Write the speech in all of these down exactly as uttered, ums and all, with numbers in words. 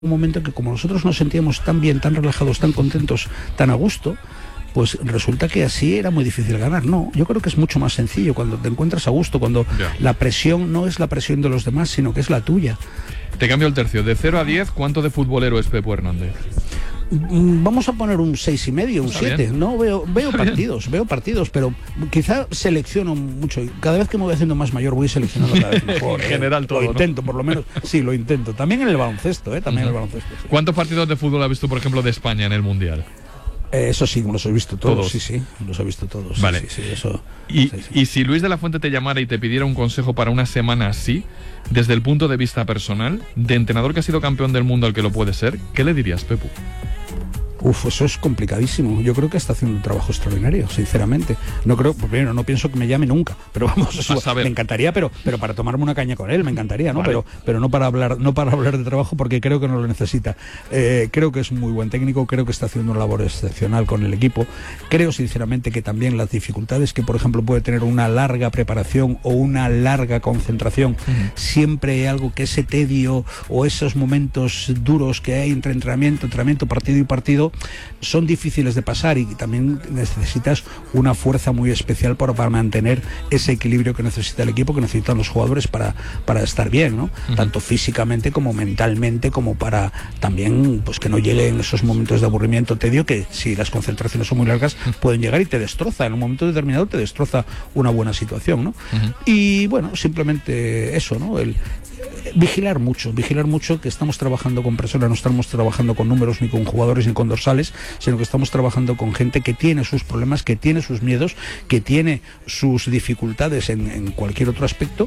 un momento en que como nosotros nos sentíamos tan bien, tan relajados, tan contentos, tan a gusto, pues resulta que así era muy difícil ganar. No, yo creo que es mucho más sencillo cuando te encuentras a gusto, cuando yeah. la presión no es la presión de los demás, sino que es la tuya. Te cambio el tercio, de cero a diez, ¿cuánto de futbolero es Pepu Hernández? Vamos a poner un seis y medio, un siete. No veo, veo partidos, veo partidos, pero quizá selecciono mucho. Cada vez que me voy haciendo más mayor voy seleccionando cada vez mejor. En general eh. todo. Lo intento, ¿no? por lo menos. Sí, lo intento. También en el baloncesto, ¿eh? También uh-huh. en el baloncesto. Sí. ¿Cuántos partidos de fútbol has visto, por ejemplo, de España en el Mundial? Eh, eso sí, los he visto todos. ¿Todos? Sí, sí, los he visto todos. Vale. Sí, sí, sí, eso, y, sí, sí. y si Luis de la Fuente te llamara y te pidiera un consejo para una semana así, desde el punto de vista personal, de entrenador que ha sido campeón del mundo al que lo puede ser, ¿qué le dirías, Pepu? Uf, eso es complicadísimo. Yo creo que está haciendo un trabajo extraordinario, sinceramente. No creo, primero, no pienso que me llame nunca, pero vamos, eso, me encantaría, pero, pero para tomarme una caña con él, me encantaría, ¿no? Vale. Pero, pero no para hablar, no para hablar de trabajo, porque creo que no lo necesita. Eh, creo que es un muy buen técnico, creo que está haciendo una labor excepcional con el equipo. Creo, sinceramente, que también las dificultades que, por ejemplo, puede tener una larga preparación o una larga concentración, uh-huh. siempre hay algo que ese tedio o esos momentos duros que hay entre entrenamiento, entrenamiento, partido y partido, son difíciles de pasar, y también necesitas una fuerza muy especial para, para mantener ese equilibrio que necesita el equipo, que necesitan los jugadores para, para estar bien, ¿no? Uh-huh. Tanto físicamente como mentalmente, como para también pues que no lleguen esos momentos de aburrimiento, tedio, que si las concentraciones son muy largas pueden llegar y te destroza, en un momento determinado te destroza una buena situación, ¿no? Uh-huh. Y bueno, simplemente eso, ¿no? El vigilar mucho, vigilar mucho que estamos trabajando con personas, no estamos trabajando con números ni con jugadores ni con dorsales, sino que estamos trabajando con gente que tiene sus problemas, que tiene sus miedos, que tiene sus dificultades en, en cualquier otro aspecto,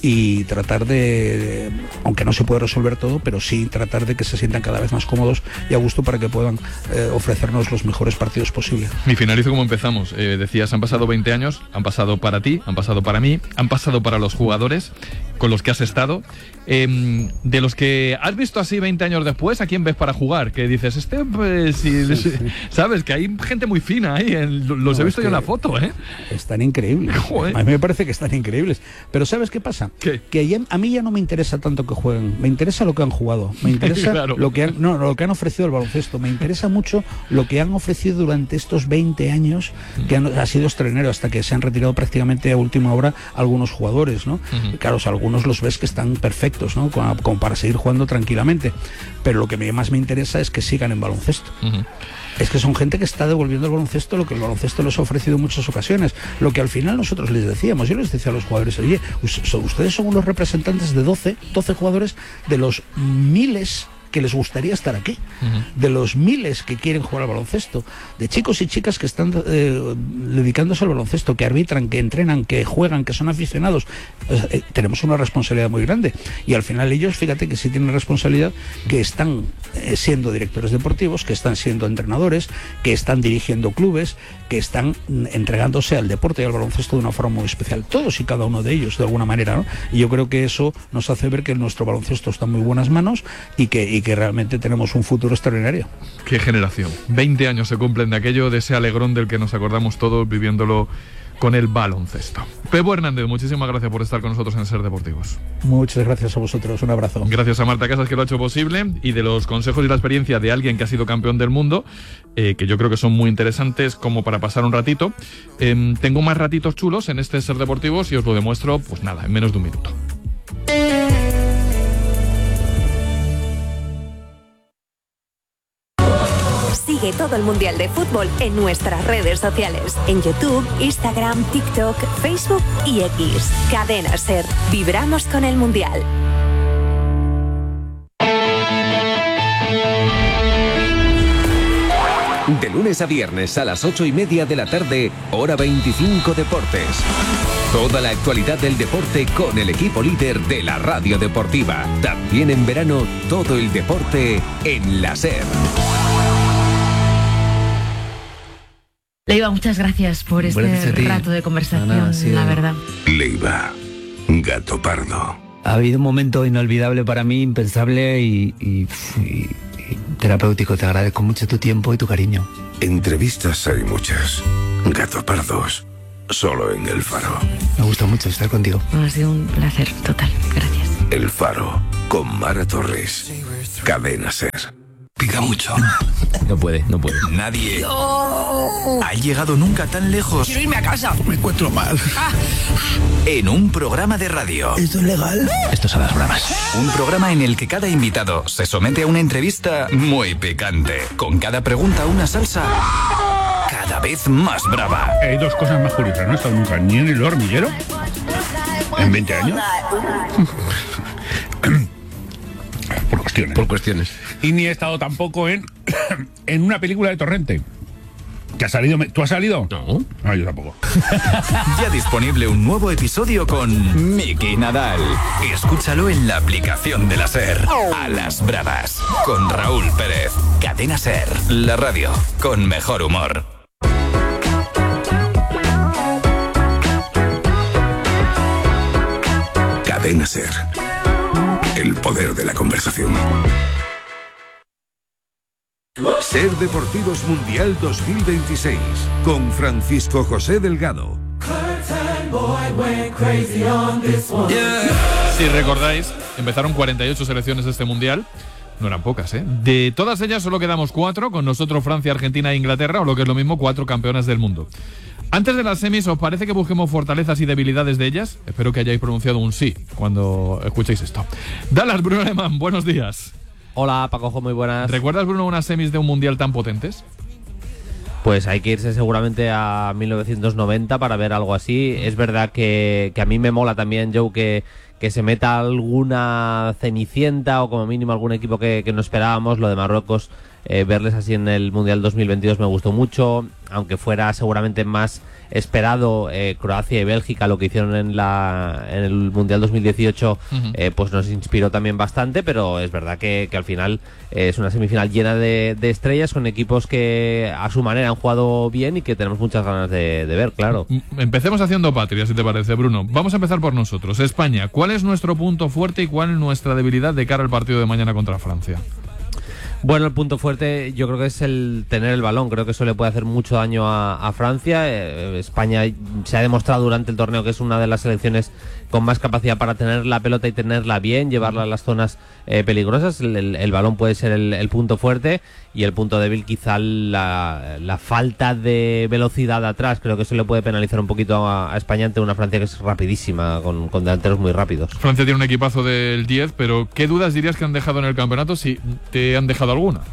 y tratar de, de, aunque no se puede resolver todo, pero sí tratar de que se sientan cada vez más cómodos y a gusto para que puedan eh, ofrecernos los mejores partidos posibles. Y finalizo como empezamos. Eh, decías, han pasado veinte años, han pasado para ti, han pasado para mí, han pasado para los jugadores con los que has estado. Eh, de los que has visto así veinte años después, ¿a quién ves para jugar? Que dices, este, pues, si, sí, sí. sabes que hay gente muy fina ahí, en, los no, he visto yo en la foto, ¿eh? Están increíbles. Joder. A mí me parece que están increíbles. Pero ¿sabes qué pasa? ¿Qué? Que a mí ya no me interesa tanto que jueguen, me interesa lo que han jugado, me interesa claro. lo que han, no, lo que han ofrecido el baloncesto, me interesa mucho lo que han ofrecido durante estos veinte años, que han, ha sido extraordinario, hasta que se han retirado prácticamente a última hora algunos jugadores, ¿no? Uh-huh. Claro, o sea, algunos los ves que están perfectos, ¿no? Como, como para seguir jugando tranquilamente, pero lo que más me interesa es que sigan en baloncesto. Uh-huh. Es que son gente que está devolviendo al baloncesto lo que el baloncesto les ha ofrecido en muchas ocasiones, lo que al final nosotros les decíamos. Yo les decía a los jugadores, oye, ustedes son unos representantes de doce, doce jugadores de los miles que les gustaría estar aquí, uh-huh. de los miles que quieren jugar al baloncesto, de chicos y chicas que están eh, dedicándose al baloncesto, que arbitran, que entrenan, que juegan, que son aficionados. Eh, tenemos una responsabilidad muy grande, y al final ellos, fíjate que sí tienen responsabilidad, que están eh, siendo directores deportivos, que están siendo entrenadores, que están dirigiendo clubes, que están entregándose al deporte y al baloncesto de una forma muy especial, todos y cada uno de ellos, de alguna manera, ¿no? Y yo creo que eso nos hace ver que nuestro baloncesto está en muy buenas manos, y que, y que realmente tenemos un futuro extraordinario. Qué generación. veinte años se cumplen de aquello, de ese alegrón del que nos acordamos todos viviéndolo con el baloncesto. Pepu Hernández, muchísimas gracias por estar con nosotros en Ser Deportivos. Muchas gracias a vosotros, un abrazo. Gracias a Marta Casas, que lo ha hecho posible, y de los consejos y la experiencia de alguien que ha sido campeón del mundo, eh, que yo creo que son muy interesantes como para pasar un ratito. Eh, tengo más ratitos chulos en este Ser Deportivos y os lo demuestro, pues nada, en menos de un minuto. Sigue todo el Mundial de Fútbol en nuestras redes sociales, en YouTube, Instagram, TikTok, Facebook y X. Cadena Ser. Vibramos con el Mundial. De lunes a viernes a las ocho y media de la tarde, hora veinticinco Deportes. Toda la actualidad del deporte con el equipo líder de la radio deportiva. También en verano, todo el deporte en la Ser. Leiva, muchas gracias por este rato de conversación, no, no, sí, la verdad. Leiva, gato pardo. Ha habido un momento inolvidable para mí, impensable y, y, y, y terapéutico. Te agradezco mucho tu tiempo y tu cariño. Entrevistas hay muchas. Gato pardos, solo en El Faro. Me gusta mucho estar contigo. Ha sido un placer total, gracias. El Faro, con Mara Torres. Cadena Ser. Pica mucho. No puede, no puede. Nadie no. ha llegado nunca tan lejos. Quiero irme a casa. Me encuentro mal. Ah. En un programa de radio. ¿Esto es legal? Esto es a las bravas. Un programa en el que cada invitado se somete a una entrevista muy picante. Con cada pregunta una salsa cada vez más brava. Hay dos cosas más curiosas. No he estado nunca ni en el hormiguero en veinte años. Por cuestiones. Por cuestiones. Y ni he estado tampoco en, en una película de Torrente. ¿Que ha salido? ¿Tú has salido? No. No, yo tampoco. Ya disponible un nuevo episodio con Miki Nadal. Escúchalo en la aplicación de la SER. A las bravas. Con Raúl Pérez. Cadena SER. La radio con mejor humor. Cadena Ser. El poder de la conversación. Ser Deportivos Mundial dos mil veintiséis con Francisco José Delgado. Si recordáis, empezaron cuarenta y ocho selecciones de este mundial. No eran pocas, ¿eh? De todas ellas solo quedamos cuatro, con nosotros Francia, Argentina e Inglaterra, o lo que es lo mismo, cuatro campeonas del mundo. Antes de las semis, ¿os parece que busquemos fortalezas y debilidades de ellas? Espero que hayáis pronunciado un sí cuando escuchéis esto. Dallas, Bruno Alemán, buenos días. Hola, Pacojo, muy buenas. ¿Recuerdas, Bruno, unas semis de un mundial tan potentes? Pues hay que irse seguramente a mil novecientos noventa para ver algo así. Es verdad que, que a mí me mola también, Joe, que, que se meta alguna cenicienta o como mínimo algún equipo que, que no esperábamos. Lo de Marruecos, eh, verles así en el Mundial dos mil veintidós me gustó mucho, aunque fuera seguramente más esperado eh, Croacia y Bélgica, lo que hicieron en la en el Mundial dos mil dieciocho, uh-huh. eh, pues nos inspiró también bastante, pero es verdad que, que al final eh, es una semifinal llena de, de estrellas, con equipos que a su manera han jugado bien y que tenemos muchas ganas de, de ver, claro. Empecemos haciendo patria, si te parece, Bruno. Vamos a empezar por nosotros. España, ¿cuál es nuestro punto fuerte y cuál es nuestra debilidad de cara al partido de mañana contra Francia? Bueno, el punto fuerte yo creo que es el tener el balón. Creo que eso le puede hacer mucho daño a, a Francia. Eh, España se ha demostrado durante el torneo que es una de las selecciones con más capacidad para tener la pelota y tenerla bien, llevarla a las zonas eh, peligrosas. El, el, el balón puede ser el, el punto fuerte, y el punto débil quizá la, la falta de velocidad atrás. Creo que eso le puede penalizar un poquito a, a España ante una Francia que es rapidísima, con, con delanteros muy rápidos. Francia tiene un equipazo del diez, pero ¿qué dudas dirías que han dejado en el campeonato, si te han dejado alguna?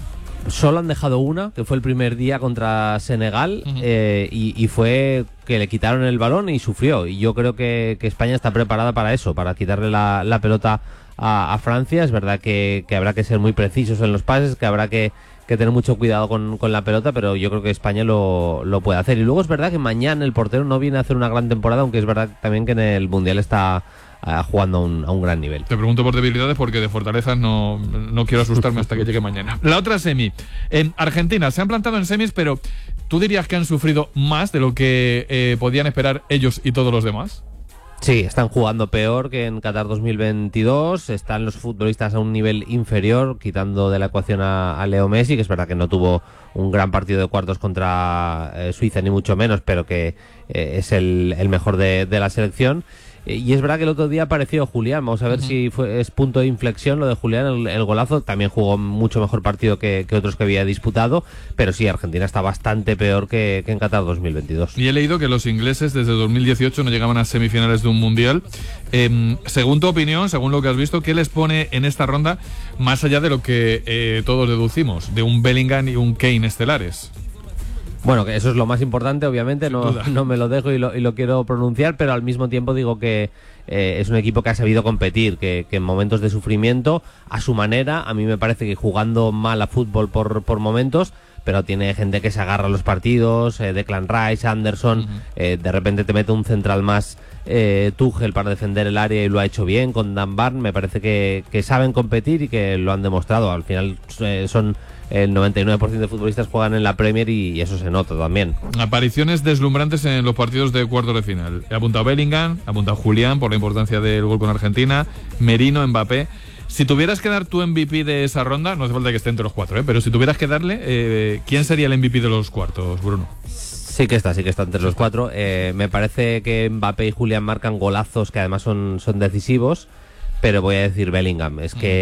Solo han dejado una, que fue el primer día contra Senegal, uh-huh. eh, y, y fue que le quitaron el balón y sufrió. Y yo creo que, que España está preparada para eso, para quitarle la, la pelota a, a Francia. Es verdad que, que habrá que ser muy precisos en los pases, que habrá que, que tener mucho cuidado con, con la pelota, pero yo creo que España lo, lo puede hacer. Y luego es verdad que mañana el portero no viene a hacer una gran temporada, aunque es verdad también que en el Mundial está Uh, jugando a un, a un gran nivel. Te pregunto por debilidades porque de fortalezas no, no quiero asustarme hasta que llegue mañana. La otra semi. En Argentina se han plantado en semis, pero ¿tú dirías que han sufrido más de lo que eh, podían esperar ellos y todos los demás? Sí, están jugando peor que en Qatar dos mil veintidós. Están los futbolistas a un nivel inferior, quitando de la ecuación a, a Leo Messi, que es verdad que no tuvo un gran partido de cuartos contra eh, Suiza, ni mucho menos, pero que eh, es el, el mejor de, de la selección. Y es verdad que el otro día apareció Julián. Vamos a ver uh-huh. si fue, es punto de inflexión lo de Julián, el, el golazo. También jugó mucho mejor partido que, que otros que había disputado. Pero sí, Argentina está bastante peor que, que en Qatar dos mil veintidós. Y he leído que los ingleses desde dos mil dieciocho no llegaban a semifinales de un mundial. Eh, según tu opinión, según lo que has visto, ¿qué les pone en esta ronda más allá de lo que eh, todos deducimos, de un Bellingham y un Kane estelares? Bueno, que eso es lo más importante, obviamente, no, no me lo dejo y lo, y lo quiero pronunciar, pero al mismo tiempo digo que eh, es un equipo que ha sabido competir, que, que en momentos de sufrimiento, a su manera, a mí me parece que jugando mal a fútbol por, por momentos, pero tiene gente que se agarra a los partidos, eh, Declan Rice, Anderson, uh-huh. eh, de repente te mete un central más eh, Tuchel para defender el área y lo ha hecho bien con Dan Burn. Me parece que, que saben competir y que lo han demostrado. Al final eh, son... el noventa y nueve por ciento de futbolistas juegan en la Premier y eso se nota también. Apariciones deslumbrantes en los partidos de cuartos de final. He apuntado Bellingham, he apuntado Julián por la importancia del gol con Argentina, Merino, Mbappé. Si tuvieras que dar tu M V P de esa ronda, no hace falta que esté entre los cuatro, ¿eh? Pero si tuvieras que darle, eh, ¿quién sería el M V P de los cuartos, Bruno? Sí que está, sí que está entre los cuatro. Eh, me parece que Mbappé y Julián marcan golazos que además son, son decisivos, pero voy a decir Bellingham. Es que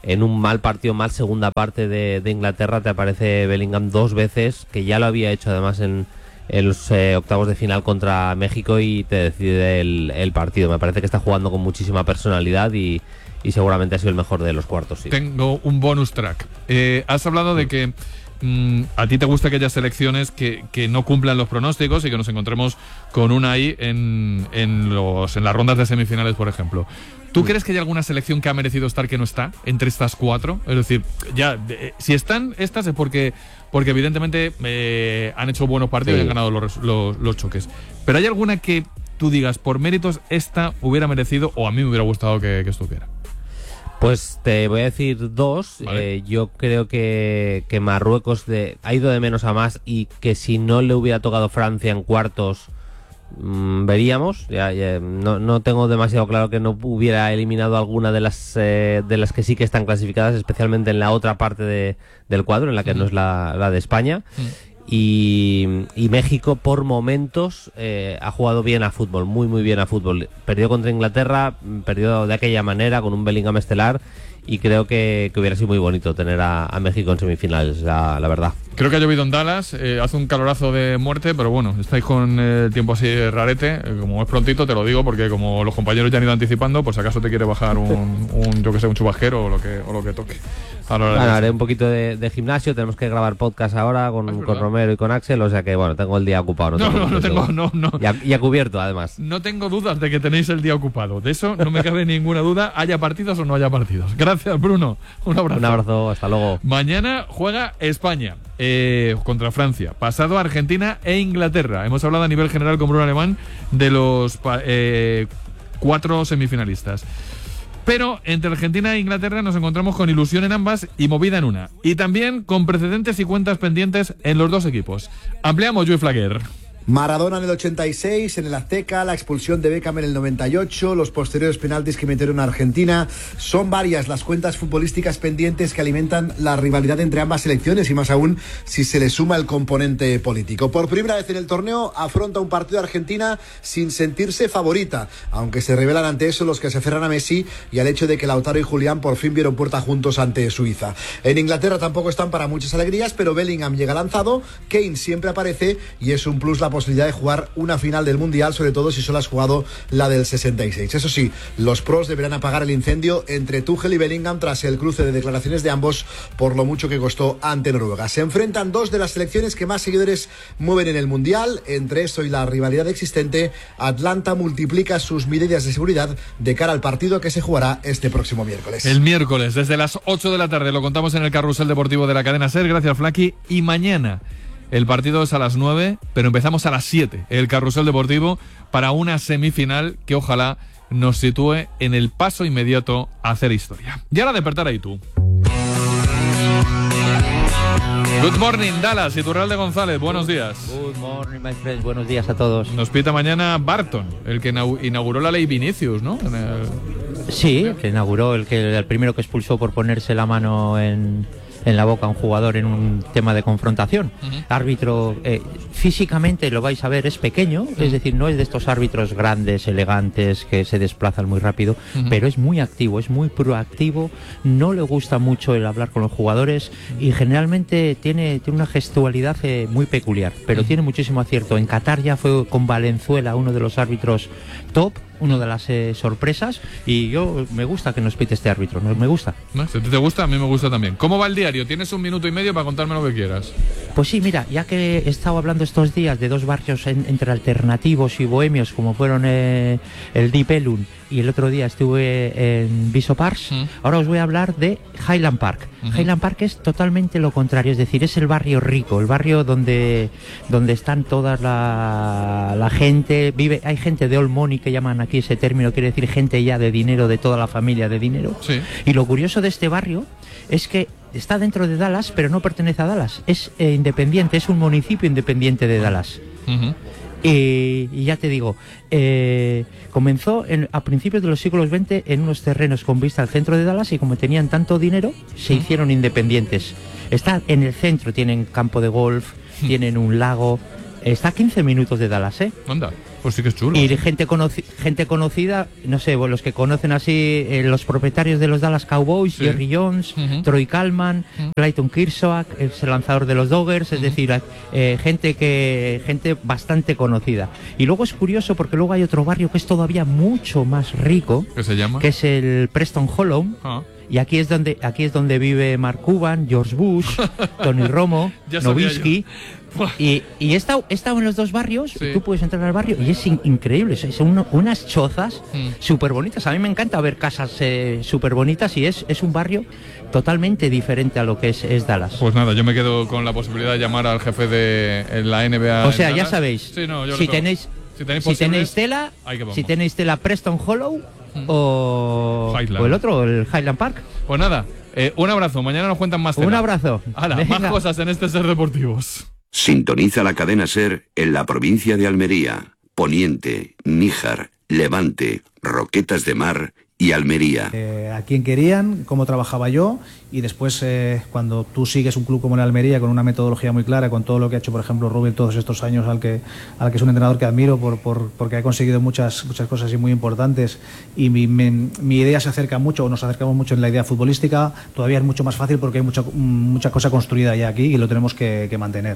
en un mal partido, mal segunda parte de, de Inglaterra, te aparece Bellingham dos veces, que ya lo había hecho además en, en los eh, octavos de final contra México, y te decide el, el partido. Me parece que está jugando con muchísima personalidad y, y seguramente ha sido el mejor de los cuartos. Sí. Tengo un bonus track. Eh, has hablado de que mm, a ti te gusta aquellas selecciones que, que no cumplan los pronósticos y que nos encontremos con una ahí en, en, los, en las rondas de semifinales, por ejemplo. ¿Tú crees que hay alguna selección que ha merecido estar que no está entre estas cuatro? Es decir, ya, eh, si están estas es porque, porque evidentemente eh, han hecho buenos partidos, sí, y han ganado los, los, los choques. Pero ¿hay alguna que tú digas, por méritos, esta hubiera merecido, o a mí me hubiera gustado que, que estuviera? Pues te voy a decir dos. Vale. Eh, yo creo que, que Marruecos de, ha ido de menos a más, y que si no le hubiera tocado Francia en cuartos, mmm, veríamos. Ya, ya, no, no tengo demasiado claro que no hubiera eliminado alguna de las eh, de las que sí que están clasificadas, especialmente en la otra parte de, del cuadro, en la que mm. no es la, la de España. Mm. Y, y México por momentos eh, ha jugado bien a fútbol, muy muy bien a fútbol. Perdió contra Inglaterra, perdió de aquella manera con un Bellingham estelar, y creo que, que hubiera sido muy bonito tener a, a México en semifinales, la, la verdad. Creo que ha llovido en Dallas, eh, hace un calorazo de muerte, pero bueno, estáis con el tiempo así rarete, eh, como es prontito te lo digo, porque como los compañeros ya han ido anticipando, pues acaso te quiere bajar un, un yo que sé, un chubasquero o lo que, o lo que toque. Bueno, haré un poquito de, de gimnasio, tenemos que grabar podcast ahora con, con Romero y con Axel, o sea que bueno, tengo el día ocupado. No, no, no, no tengo, no, no. Y a, y a cubierto además. No tengo dudas de que tenéis el día ocupado, de eso no me cabe ninguna duda, haya partidos o no haya partidos. Gracias, Bruno, un abrazo. Un abrazo, hasta luego. Mañana juega España eh, contra Francia, pasado Argentina e Inglaterra. Hemos hablado a nivel general con Bruno Alemán de los eh, cuatro semifinalistas. Pero entre Argentina e Inglaterra nos encontramos con ilusión en ambas y movida en una. Y también con precedentes y cuentas pendientes en los dos equipos. Ampliamos, Joey Flaguer. Maradona en el ochenta y seis, en el Azteca, la expulsión de Beckham en el noventa y ocho, los posteriores penaltis que metieron a Argentina. Son varias las cuentas futbolísticas pendientes que alimentan la rivalidad entre ambas selecciones, y más aún si se le suma el componente político. Por primera vez en el torneo afronta un partido Argentina sin sentirse favorita, aunque se revelan ante eso los que se aferran a Messi y al hecho de que Lautaro y Julián por fin vieron puerta juntos ante Suiza. En Inglaterra tampoco están para muchas alegrías, pero Bellingham llega lanzado, Kane siempre aparece, y es un plus la posibilidad de jugar una final del Mundial, sobre todo si solo has jugado la del sesenta y seis. Eso sí, los pros deberán apagar el incendio entre Tuchel y Bellingham tras el cruce de declaraciones de ambos por lo mucho que costó ante Noruega. Se enfrentan dos de las selecciones que más seguidores mueven en el Mundial. Entre eso y la rivalidad existente, Atlanta multiplica sus medidas de seguridad de cara al partido que se jugará este próximo miércoles. El miércoles, desde las ocho de la tarde, lo contamos en el Carrusel Deportivo de la cadena SER. Gracias, Flaki. Y mañana el partido es a las nueve, pero empezamos a las siete, el Carrusel Deportivo, para una semifinal que ojalá nos sitúe en el paso inmediato a hacer historia. Y ahora despertar ahí tú. Good morning, Dallas, Iturralde González, buenos días. Good morning, my friends, buenos días a todos. Nos pita mañana Barton, el que inauguró la ley Vinicius, ¿no? En el... Sí, el que inauguró, el, que, el primero que expulsó por ponerse la mano en... en la boca a un jugador en un tema de confrontación. Uh-huh. Árbitro, eh, físicamente lo vais a ver, es pequeño, uh-huh. es decir, no es de estos árbitros grandes, elegantes, que se desplazan muy rápido, uh-huh. pero es muy activo, es muy proactivo, no le gusta mucho el hablar con los jugadores y generalmente tiene, tiene una gestualidad eh, muy peculiar, pero uh-huh. tiene muchísimo acierto. En Qatar ya fue con Valenzuela uno de los árbitros top, una de las eh, sorpresas, y yo me gusta que nos pite este árbitro, me gusta. ¿No? Si te gusta, a mí me gusta también. ¿Cómo va el diario? Tienes un minuto y medio para contarme lo que quieras. Pues sí, mira, ya que he estado hablando estos días de dos barrios en, entre alternativos y bohemios, como fueron eh, el Deep Ellum, y el otro día estuve en Viso Parks, mm. ahora os voy a hablar de Highland Park. Uh-huh. Highland Park es totalmente lo contrario, es decir, es el barrio rico, el barrio donde, donde están toda la, la gente, vive, hay gente de all money, que llaman aquí ese término, quiere decir gente ya de dinero, de toda la familia de dinero. Sí. Y lo curioso de este barrio es que está dentro de Dallas, pero no pertenece a Dallas, es eh, independiente, es un municipio independiente de Dallas. Uh-huh. Y, y ya te digo, eh, comenzó en, a principios de los siglos veinte en unos terrenos con vista al centro de Dallas, y como tenían tanto dinero, se hicieron independientes. Está en el centro, tienen campo de golf, tienen un lago, está a quince minutos de Dallas, ¿eh? Anda. Pues sí que es chulo. Y gente, conoci gente conocida, no sé, los que conocen así, eh, los propietarios de los Dallas Cowboys, sí. Jerry Jones, uh-huh. Troy Kalman, uh-huh. Clayton Kershaw, es el lanzador de los Dodgers, es uh-huh. decir, eh, gente que gente bastante conocida. Y luego es curioso porque luego hay otro barrio que es todavía mucho más rico. ¿Qué se llama? Que es el Preston Hollow. Uh-huh. Y aquí es donde aquí es donde vive Mark Cuban, George Bush, Tony Romo, Nowitzki. Y, y he, estado, he estado en los dos barrios, sí. Tú puedes entrar al barrio y es in, increíble, son uno, unas chozas mm. súper bonitas. A mí me encanta ver casas eh, súper bonitas y es, es un barrio totalmente diferente a lo que es, es Dallas. Pues nada, yo me quedo con la posibilidad de llamar al jefe de la N B A. O sea, ya sabéis, sí, no, si, tenéis, si tenéis si tenéis tela, si tenéis tela Preston Hollow mm. o, o el otro, el Highland Park. Pues nada, eh, un abrazo, mañana nos cuentan más temas. Un abrazo. Hala, más cosas en este Ser Deportivos. Sintoniza la cadena SER en la provincia de Almería, Poniente, Níjar, Levante, Roquetas de Mar y Almería. Eh, a quién querían, cómo trabajaba yo y después eh, cuando tú sigues un club como el Almería con una metodología muy clara, con todo lo que ha hecho por ejemplo Rubén todos estos años, al que, al que es un entrenador que admiro por, por, porque ha conseguido muchas, muchas cosas y muy importantes y mi, mi, mi idea se acerca mucho o nos acercamos mucho en la idea futbolística, todavía es mucho más fácil porque hay mucha, mucha cosa construida ya aquí y lo tenemos que, que mantener.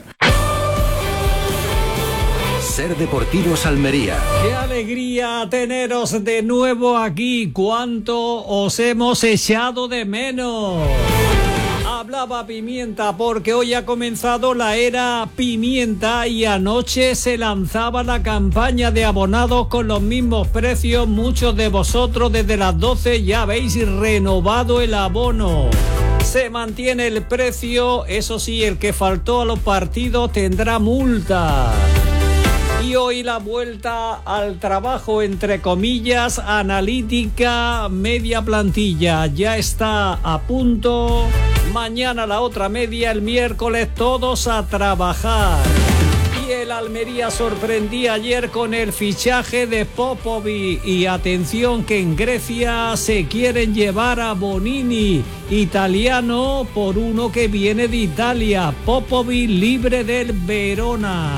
Ser Deportivos Almería. ¡Qué alegría teneros de nuevo aquí! ¡Cuánto os hemos echado de menos! Hablaba Pimienta porque hoy ha comenzado la era Pimienta y anoche se lanzaba la campaña de abonados con los mismos precios. Muchos de vosotros desde las doce ya habéis renovado el abono. Se mantiene el precio, eso sí, el que faltó a los partidos tendrá multa. Y hoy la vuelta al trabajo, entre comillas, analítica, media plantilla. Ya está a punto. Mañana la otra media, el miércoles todos a trabajar. Y el Almería sorprendía ayer con el fichaje de Popovic. Y atención que en Grecia se quieren llevar a Bonini, italiano, por uno que viene de Italia. Popovic libre del Verona.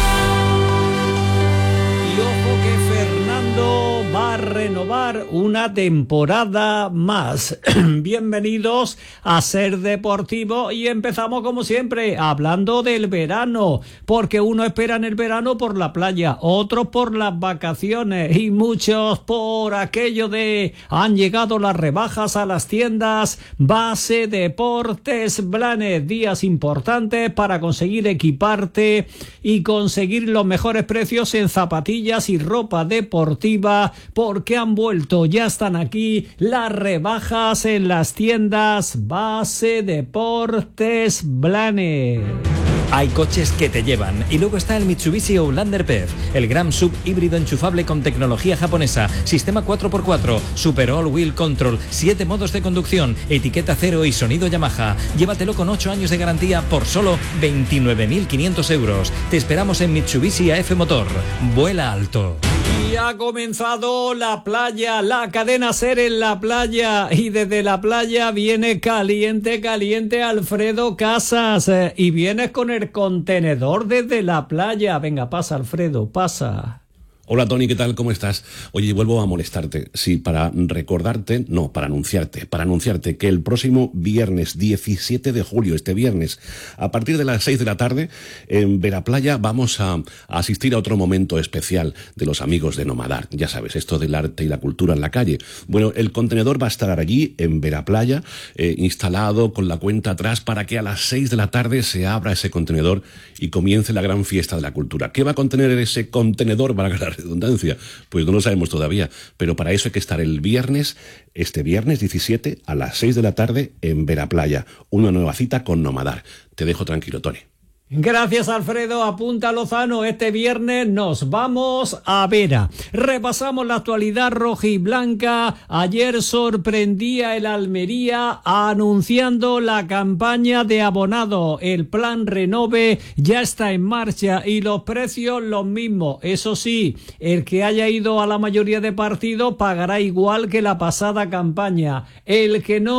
Va a renovar una temporada más. Bienvenidos a Ser Deportivo y empezamos como siempre hablando del verano, porque uno espera en el verano por la playa, otros por las vacaciones y muchos por aquello de han llegado las rebajas a las tiendas Base Deportes Blanes, días importantes para conseguir equiparte y conseguir los mejores precios en zapatillas y ropa deportiva, porque han vuelto, ya están aquí las rebajas en las tiendas Base Deportes Blanes. Hay coches que te llevan y luego está el Mitsubishi Outlander P E V, el gran sub híbrido enchufable con tecnología japonesa, sistema cuatro por cuatro, Super All Wheel Control, siete modos de conducción, etiqueta cero y sonido Yamaha. Llévatelo con ocho años de garantía por solo veintinueve mil quinientos euros. Te esperamos en Mitsubishi A F Motor. Vuela alto. Y ha comenzado la playa, la cadena SER en la playa, y desde la playa viene caliente, caliente Alfredo Casas, eh, y vienes con el contenedor desde la playa. Venga, pasa Alfredo, pasa. Hola Tony, ¿qué tal? ¿Cómo estás? Oye, vuelvo a molestarte. Sí, para recordarte, no, para anunciarte, para anunciarte que el próximo viernes diecisiete de julio, este viernes, a partir de las seis de la tarde, en Veraplaya vamos a, a asistir a otro momento especial de los amigos de Nomadart. Ya sabes, esto del arte y la cultura en la calle. Bueno, el contenedor va a estar allí, en Veraplaya, eh, instalado con la cuenta atrás para que a las seis de la tarde se abra ese contenedor y comience la gran fiesta de la cultura. ¿Qué va a contener ese contenedor, para la redundancia? Pues no lo sabemos todavía, pero para eso hay que estar el viernes, este viernes diecisiete a las seis de la tarde en Veraplaya. Una nueva cita con Nomadart. Te dejo tranquilo, Tony. Gracias, Alfredo. Apunta Lozano, este viernes nos vamos a Vera. Repasamos la actualidad rojiblanca. Ayer sorprendía el Almería anunciando la campaña de abonado. El plan Renove ya está en marcha y los precios los mismos. Eso sí, el que haya ido a la mayoría de partidos pagará igual que la pasada campaña. El que no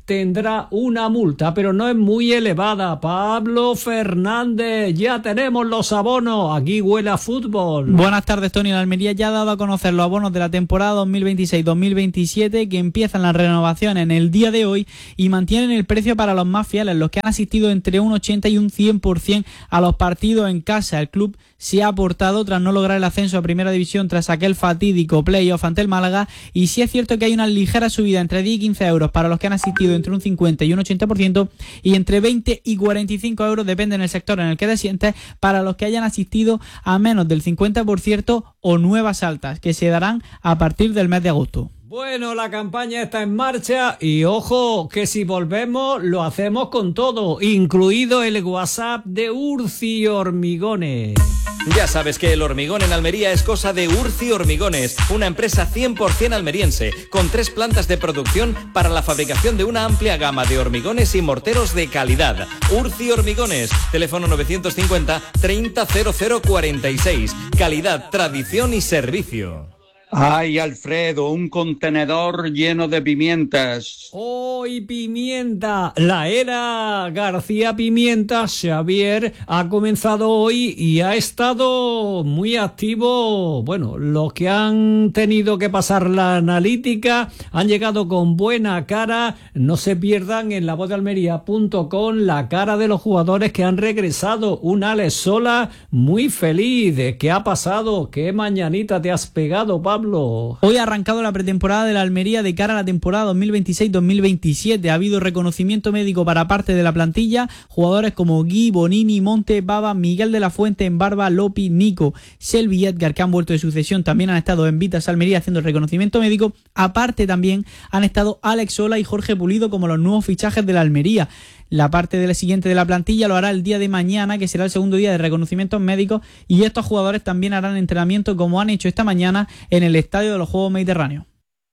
tendrá una multa, pero no es muy elevada. Pablo Fernández, ya tenemos los abonos, aquí huele a fútbol. Buenas tardes, Tony. La Almería ya ha dado a conocer los abonos de la temporada dos mil veintiséis dos mil veintisiete, que empiezan las renovaciones en el día de hoy y mantienen el precio para los más fieles, los que han asistido entre un ochenta y un cien por ciento a los partidos en casa. El club se ha aportado tras no lograr el ascenso a Primera División tras aquel fatídico playoff ante el Málaga, y sí es cierto que hay una ligera subida entre diez y quince euros para los que han asistido entre un cincuenta y un ochenta por ciento, y entre veinte y cuarenta y cinco euros, depende en el sector en el que te sientes, para los que hayan asistido a menos del cincuenta por ciento o nuevas altas, que se darán a partir del mes de agosto. Bueno, la campaña está en marcha y ojo que si volvemos lo hacemos con todo, incluido el WhatsApp de Urci Hormigones. Ya sabes que el hormigón en Almería es cosa de Urci Hormigones, una empresa cien por ciento almeriense, con tres plantas de producción para la fabricación de una amplia gama de hormigones y morteros de calidad. Urci Hormigones, teléfono novecientos cincuenta treinta cero cero cuarenta y seis, calidad, tradición y servicio. Ay, Alfredo, un contenedor lleno de pimientas. ¡Hoy pimienta! La era García Pimienta Xavier ha comenzado hoy y ha estado muy activo. Bueno, los que han tenido que pasar la analítica han llegado con buena cara. No se pierdan en la voz de almería punto com la cara de los jugadores que han regresado. Un Alex Sola muy feliz. ¿Qué ha pasado? ¿Qué mañanita te has pegado, Pablo? Hoy ha arrancado la pretemporada de la Almería de cara a la temporada dos mil veintiséis dos mil veintisiete. Ha habido reconocimiento médico para parte de la plantilla. Jugadores como Gui, Bonini, Monte, Baba, Miguel de la Fuente, Embarba, Lopi, Nico, Selvi y Edgar, que han vuelto de sucesión, también han estado en Vitas Almería haciendo el reconocimiento médico. Aparte también han estado Alex Sola y Jorge Pulido como los nuevos fichajes de la Almería. La parte de la siguiente de la plantilla lo hará el día de mañana, que será el segundo día de reconocimientos médicos, y estos jugadores también harán entrenamiento como han hecho esta mañana en el Estadio de los Juegos Mediterráneos.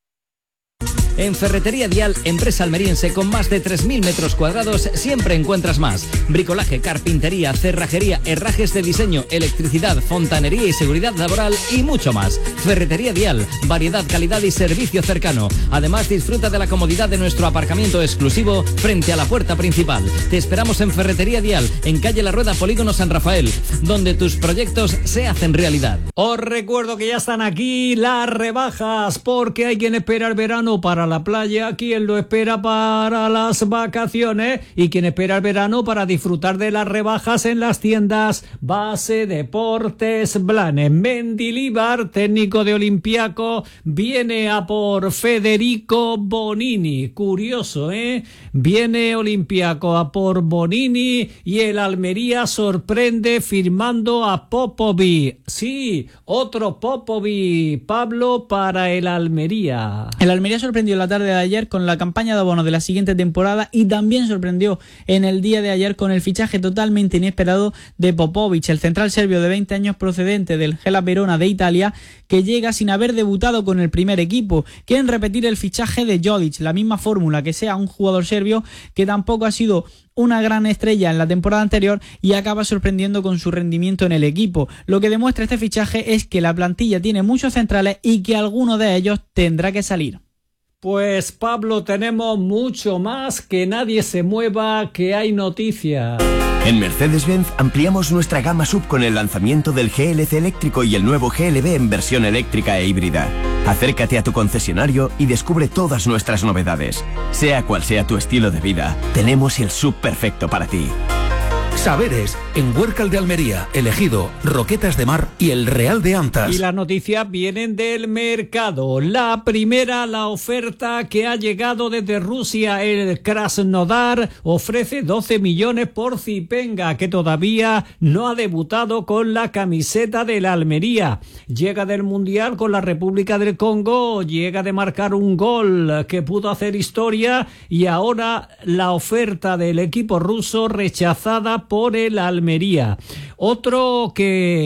En Ferretería Dial, empresa almeriense con más de tres mil metros cuadrados, siempre encuentras más. Bricolaje, carpintería, cerrajería, herrajes de diseño, electricidad, fontanería y seguridad laboral y mucho más. Ferretería Dial, variedad, calidad y servicio cercano. Además, disfruta de la comodidad de nuestro aparcamiento exclusivo frente a la puerta principal. Te esperamos en Ferretería Dial, en calle La Rueda, Polígono San Rafael, donde tus proyectos se hacen realidad. Os recuerdo que ya están aquí las rebajas, porque hay quien espera el verano para la playa, quien lo espera para las vacaciones y quien espera el verano para disfrutar de las rebajas en las tiendas Base Deportes Blanes. Mendilibar, técnico de Olympiacos, viene a por Federico Bonini. Curioso, ¿eh? Viene Olympiacos a por Bonini y el Almería sorprende firmando a Popovic. Sí, otro Popovic, Pablo, para el Almería. El Almería sorprendió la tarde de ayer con la campaña de abonos de la siguiente temporada y también sorprendió en el día de ayer con el fichaje totalmente inesperado de Popovic, el central serbio de veinte años procedente del Hellas Verona de Italia, que llega sin haber debutado con el primer equipo. Quieren repetir el fichaje de Jodic, la misma fórmula, que sea un jugador serbio que tampoco ha sido una gran estrella en la temporada anterior y acaba sorprendiendo con su rendimiento en el equipo. Lo que demuestra este fichaje es que la plantilla tiene muchos centrales y que alguno de ellos tendrá que salir. Pues Pablo, tenemos mucho más. Que nadie se mueva, que hay noticias. En Mercedes-Benz ampliamos nuestra gama sub con el lanzamiento del G L C eléctrico y el nuevo G L B en versión eléctrica e híbrida. Acércate a tu concesionario y descubre todas nuestras novedades. Sea cual sea tu estilo de vida, tenemos el sub perfecto para ti. Saberes, en Huércal de Almería, Elegido, Roquetas de Mar y el Real de Antas. Y las noticias vienen del mercado. La primera, la oferta que ha llegado desde Rusia. El Krasnodar ofrece doce millones por Zipenga, que todavía no ha debutado con la camiseta de la Almería. Llega del Mundial con la República del Congo, llega de marcar un gol que pudo hacer historia y ahora la oferta del equipo ruso rechazada por el Almería. Otro que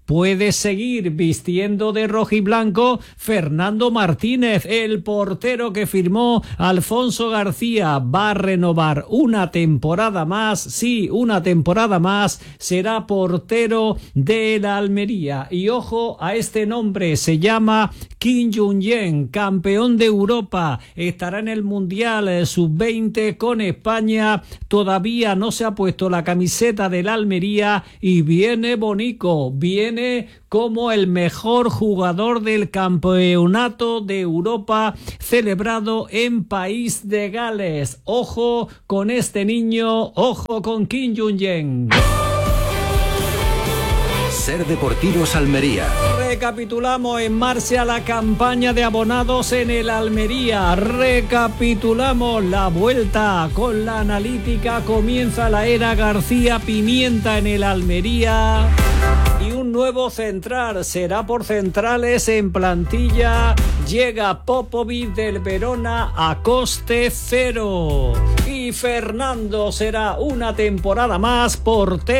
puede seguir vistiendo de rojiblanco Fernando Martínez, el portero que firmó Alfonso García. Va a renovar una temporada más, sí, una temporada más, será portero de la Almería. Y ojo a este nombre, se llama Kim Jong-un, campeón de Europa, estará en el Mundial sub veinte con España, todavía no se ha puesto la camiseta de la Almería y viene bonito, viene como el mejor jugador del campeonato de Europa celebrado en País de Gales. Ojo con este niño, ojo con Kim Jong-un. Ser Deportivos Almería. Recapitulamos, en marcha la campaña de abonados en el Almería. Recapitulamos la vuelta con la analítica. Comienza la era García Pimienta en el Almería. Y un nuevo central, será por centrales en plantilla. Llega Popovic del Verona a coste cero. Y Fernando será una temporada más portero